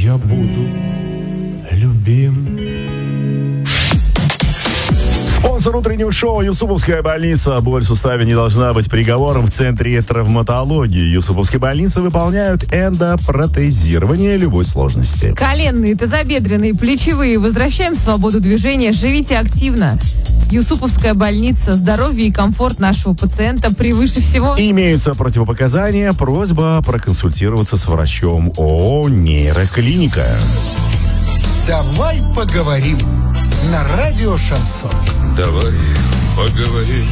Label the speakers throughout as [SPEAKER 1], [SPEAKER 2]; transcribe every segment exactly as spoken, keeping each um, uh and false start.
[SPEAKER 1] я буду любим. Спонсор утреннего шоу Юсуповская больница. Боль в суставе не должна быть приговором в центре травматологии. Юсуповская больница выполняют эндопротезирование любой сложности.
[SPEAKER 2] Коленные, тазобедренные, плечевые. Возвращаем свободу движения. Живите активно. Юсуповская больница. Здоровье и комфорт нашего пациента превыше всего.
[SPEAKER 1] Имеются противопоказания. Просьба проконсультироваться с врачом. ООО «Нейроклиника».
[SPEAKER 3] Давай поговорим на радио Шансон.
[SPEAKER 4] Давай поговорим.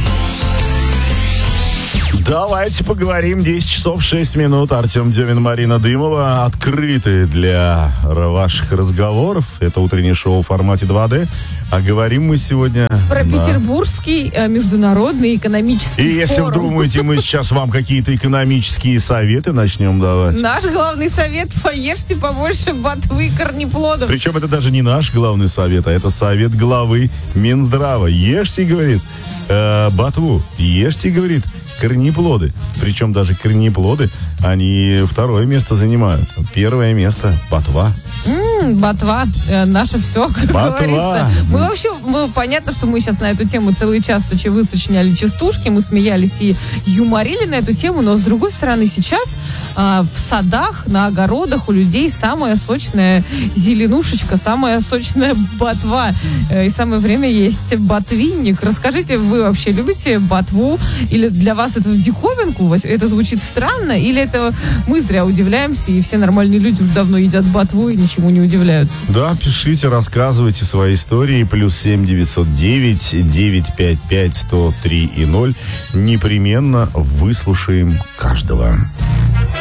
[SPEAKER 1] Давайте поговорим. десять часов шесть минут. Артем Демин, Марина Дымова. Открыты для ваших разговоров. Это утреннее шоу в формате два дэ. А говорим мы сегодня...
[SPEAKER 2] Про
[SPEAKER 1] на...
[SPEAKER 2] Петербургский э, международный экономический
[SPEAKER 1] И если
[SPEAKER 2] форум.
[SPEAKER 1] вы думаете, мы сейчас вам какие-то экономические советы начнем давать.
[SPEAKER 2] Наш главный совет – поешьте побольше ботвы и корнеплодов.
[SPEAKER 1] Причем это даже не наш главный совет, а это совет главы Минздрава. Ешьте, говорит, э, ботву. Ешьте, говорит, корнеплоды. Причем даже корнеплоды, они второе место занимают. Первое место – ботва.
[SPEAKER 2] М-м, ботва, э, наше все, как
[SPEAKER 1] Ботва.
[SPEAKER 2] говорится. Мы вообще, мы, понятно, что мы сейчас на эту тему целый час вы сочиняли частушки, мы смеялись и юморили на эту тему, но с другой стороны сейчас э, в садах, на огородах у людей самая сочная зеленушечка, самая сочная ботва. Э, и самое время есть ботвинник. Расскажите, вы вообще любите ботву? Или для вас это в диковинку? Это звучит странно? Или это мы зря удивляемся, и все нормальные люди уже давно едят ботву и ничему не удивляются?
[SPEAKER 1] Да, пишите, рассказывайте свои истории. Плюс семь девятьсот девять девятьсот пятьдесят пять сто три и ноль. Непременно выслушаем каждого.